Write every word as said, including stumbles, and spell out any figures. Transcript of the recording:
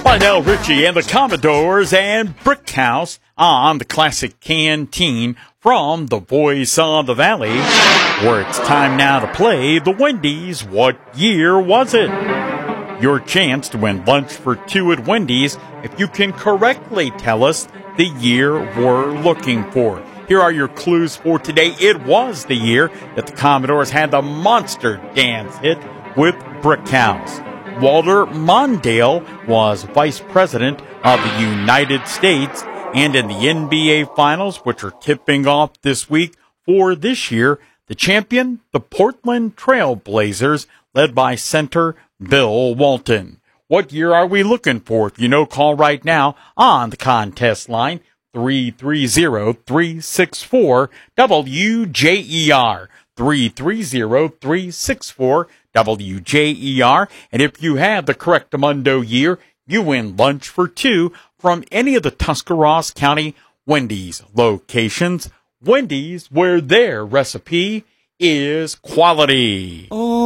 Lionel Richie and the Commodores and Brickhouse on the classic canteen from the Voice of the Valley, where it's time now to play the Wendy's What Year Was It? Your chance to win lunch for two at Wendy's if you can correctly tell us the year we're looking for. Here are your clues for today. It was the year that the Commodores had the monster dance hit with Brickhouse. Walter Mondale was vice president of the United States, and in the N B A Finals, which are tipping off this week for this year, the champion, the Portland Trail Blazers, led by center Bill Walton. What year are we looking for? If you know, call right now on the contest line, three three zero, three six four, W J E R, three three zero, three six four, W J E R. And if you have the correct Mundo year, you win lunch for two from any of the Tuscarawas County Wendy's locations. Wendy's, where their recipe is quality. Oh.